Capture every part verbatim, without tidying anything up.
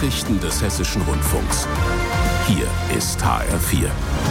Nachrichten des Hessischen Rundfunks. Hier ist H R vier.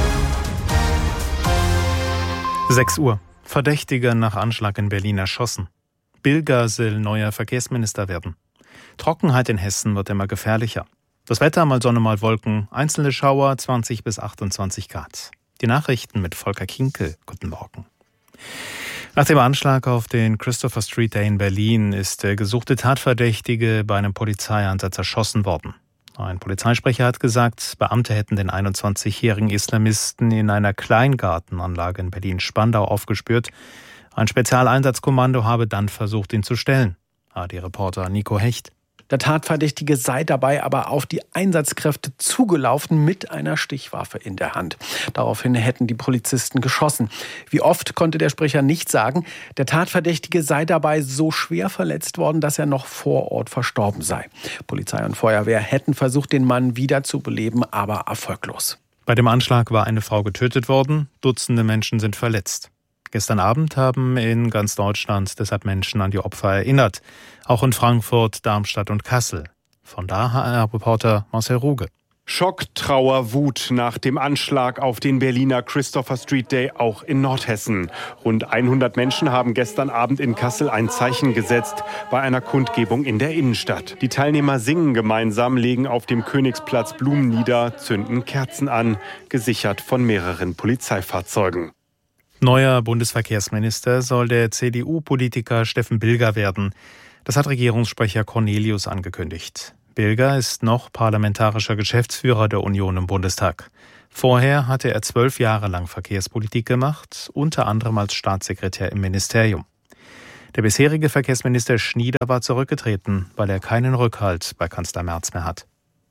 sechs Uhr. Verdächtiger nach Anschlag in Berlin erschossen. Bilger soll neuer Verkehrsminister werden. Trockenheit in Hessen wird immer gefährlicher. Das Wetter, mal Sonne, mal Wolken, einzelne Schauer, zwanzig bis achtundzwanzig Grad. Die Nachrichten mit Volker Kinkel. Guten Morgen. Nach dem Anschlag auf den Christopher Street Day in Berlin ist der gesuchte Tatverdächtige bei einem Polizeieinsatz erschossen worden. Ein Polizeisprecher hat gesagt, Beamte hätten den einundzwanzigjährigen Islamisten in einer Kleingartenanlage in Berlin-Spandau aufgespürt. Ein Spezialeinsatzkommando habe dann versucht, ihn zu stellen. A D Reporter Nico Hecht. Der Tatverdächtige sei dabei aber auf die Einsatzkräfte zugelaufen mit einer Stichwaffe in der Hand. Daraufhin hätten die Polizisten geschossen. Wie oft konnte der Sprecher nicht sagen. Der Tatverdächtige sei dabei so schwer verletzt worden, dass er noch vor Ort verstorben sei. Polizei und Feuerwehr hätten versucht, den Mann wieder zu beleben, aber erfolglos. Bei dem Anschlag war eine Frau getötet worden, Dutzende Menschen sind verletzt. Gestern Abend haben in ganz Deutschland deshalb Menschen an die Opfer erinnert. Auch in Frankfurt, Darmstadt und Kassel. Von da H R-Reporter Marcel Ruge. Schock, Trauer, Wut nach dem Anschlag auf den Berliner Christopher Street Day auch in Nordhessen. Rund hundert Menschen haben gestern Abend in Kassel ein Zeichen gesetzt bei einer Kundgebung in der Innenstadt. Die Teilnehmer singen gemeinsam, legen auf dem Königsplatz Blumen nieder, zünden Kerzen an, gesichert von mehreren Polizeifahrzeugen. Neuer Bundesverkehrsminister soll der C D U-Politiker Steffen Bilger werden. Das hat Regierungssprecher Cornelius angekündigt. Bilger ist noch parlamentarischer Geschäftsführer der Union im Bundestag. Vorher hatte er zwölf Jahre lang Verkehrspolitik gemacht, unter anderem als Staatssekretär im Ministerium. Der bisherige Verkehrsminister Schnieder war zurückgetreten, weil er keinen Rückhalt bei Kanzler Merz mehr hat.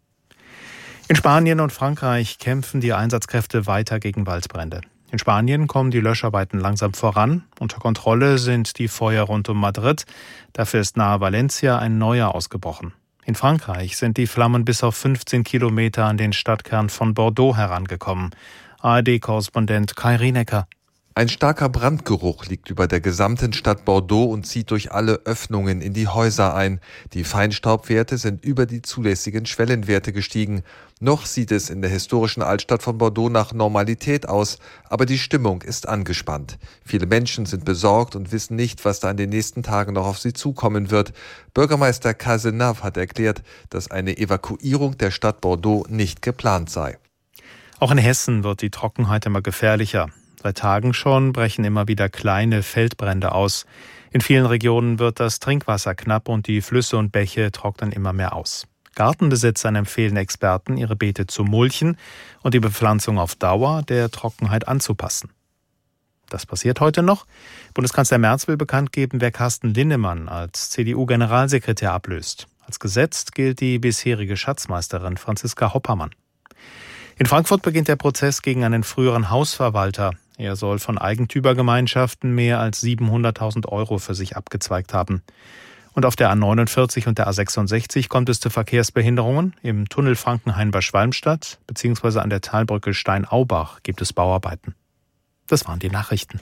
In Spanien und Frankreich kämpfen die Einsatzkräfte weiter gegen Waldbrände. In Spanien kommen die Löscharbeiten langsam voran. Unter Kontrolle sind die Feuer rund um Madrid. Dafür ist nahe Valencia ein neuer ausgebrochen. In Frankreich sind die Flammen bis auf fünfzehn Kilometer an den Stadtkern von Bordeaux herangekommen. A R D-Korrespondent Kai Rienecker. Ein starker Brandgeruch liegt über der gesamten Stadt Bordeaux und zieht durch alle Öffnungen in die Häuser ein. Die Feinstaubwerte sind über die zulässigen Schwellenwerte gestiegen. Noch sieht es in der historischen Altstadt von Bordeaux nach Normalität aus, aber die Stimmung ist angespannt. Viele Menschen sind besorgt und wissen nicht, was da in den nächsten Tagen noch auf sie zukommen wird. Bürgermeister Cazenave hat erklärt, dass eine Evakuierung der Stadt Bordeaux nicht geplant sei. Auch in Hessen wird die Trockenheit immer gefährlicher. Seit Tagen schon brechen immer wieder kleine Feldbrände aus. In vielen Regionen wird das Trinkwasser knapp und die Flüsse und Bäche trocknen immer mehr aus. Gartenbesitzern empfehlen Experten, ihre Beete zu mulchen und die Bepflanzung auf Dauer der Trockenheit anzupassen. Das passiert heute noch. Bundeskanzler Merz will bekannt geben, wer Carsten Linnemann als C D U-Generalsekretär ablöst. Als gesetzt gilt die bisherige Schatzmeisterin Franziska Hoppermann. In Frankfurt beginnt der Prozess gegen einen früheren Hausverwalter. Er soll von Eigentümergemeinschaften mehr als siebenhunderttausend Euro für sich abgezweigt haben. Und auf der A neunundvierzig und der A sechsundsechzig kommt es zu Verkehrsbehinderungen. Im Tunnel Frankenhain bei Schwalmstadt bzw. an der Talbrücke Steinaubach gibt es Bauarbeiten. Das waren die Nachrichten.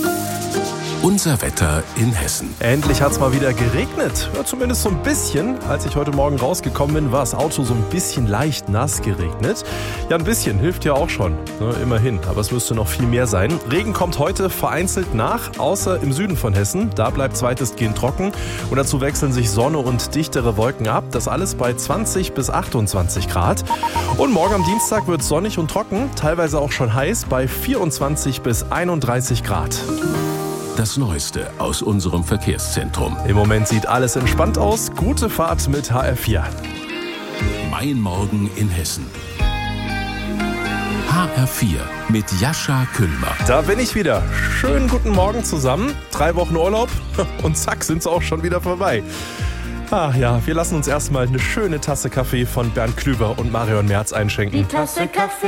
Unser Wetter in Hessen. Endlich hat es mal wieder geregnet. Ja, zumindest so ein bisschen. Als ich heute Morgen rausgekommen bin, war das Auto so ein bisschen leicht nass geregnet. Ja, ein bisschen hilft ja auch schon. Ne, immerhin. Aber es müsste noch viel mehr sein. Regen kommt heute vereinzelt nach, außer im Süden von Hessen. Da bleibt es weitestgehend trocken. Und dazu wechseln sich Sonne und dichtere Wolken ab. Das alles bei zwanzig bis achtundzwanzig Grad. Und morgen am Dienstag wird es sonnig und trocken. Teilweise auch schon heiß bei vierundzwanzig bis einunddreißig Grad. Das Neueste aus unserem Verkehrszentrum. Im Moment sieht alles entspannt aus. Gute Fahrt mit H R vier. Mein Morgen in Hessen. H R vier mit Jascha Küllmer. Da bin ich wieder. Schönen guten Morgen zusammen. Drei Wochen Urlaub und zack, sind sie auch schon wieder vorbei. Ach ja, wir lassen uns erstmal eine schöne Tasse Kaffee von Bernd Klüber und Marion Merz einschenken. Die Tasse Kaffee